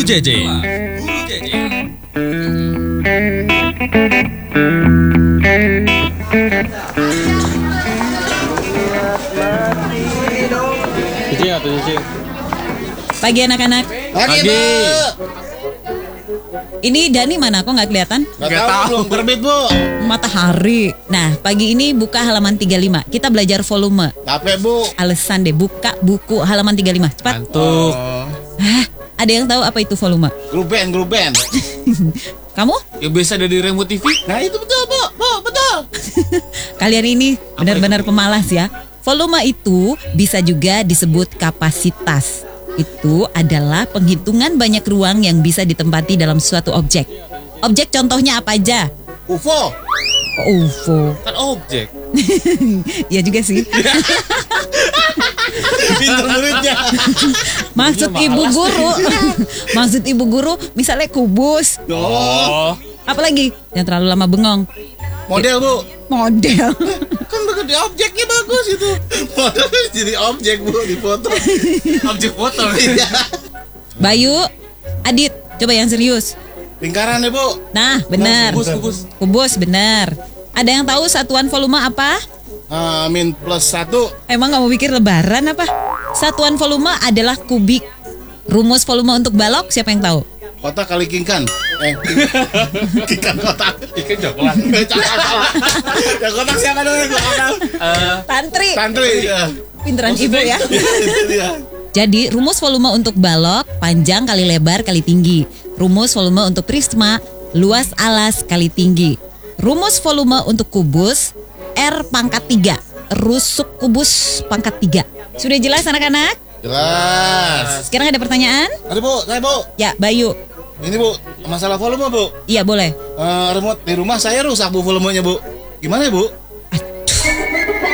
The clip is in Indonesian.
JJ. Guru JJ. Pagi anak-anak. Pagi, Bu. Ini Dani mana? Kok nggak kelihatan? Nggak tahu, belum terbit, Bu. Matahari. Nah, pagi ini buka halaman 35. Kita belajar volume. Capek, Bu. Alasan deh, buka buku halaman 35. Cepat. Ngantuk. Hah? Ada yang tahu apa itu volume? Grup band. Kamu? Ya biasa ada di remote TV. Nah, itu betul, Bu. Bu, betul. Kalian ini benar-benar pemalas ya. Volume itu bisa juga disebut kapasitas. Itu adalah penghitungan banyak ruang yang bisa ditempati dalam suatu objek. Objek contohnya apa aja? UFO. Oh, UFO. Kan objek. Ya juga sih. Pinter muridnya. Maksud ibu guru. Maksud ibu guru misalnya kubus. Oh. Apalagi yang terlalu lama bengong. Model, Bu. Model. Kan di objeknya bagus itu. Model jadi objek, Bu, di foto. Objek foto. Bayu, Adit, coba yang serius. Lingkaran ya, Bu. Nah, benar. Kubus. Kubus, benar. Ada yang tahu satuan volume apa? Min plus 1. Emang gak mau pikir lebaran apa? Satuan volume adalah kubik. Rumus volume untuk balok siapa yang tahu? Kotak kali kingkan. Kingkan kotak. Ikan coklat. Yang kotak siapa dong? Tantri. Santri. Pinteran ibu ya. Iya. Jadi rumus volume untuk balok panjang kali lebar kali tinggi. Rumus volume untuk prisma luas alas kali tinggi. Rumus volume untuk kubus R pangkat 3. Rusuk kubus pangkat 3. Sudah jelas anak-anak? Jelas. Sekarang ada pertanyaan? Ada, Bu, saya, Bu. Ya, Bayu. Ini, Bu, masalah volume, Bu. Iya, boleh. Remote di rumah saya rusak, Bu, volumenya, Bu. Gimana, Bu?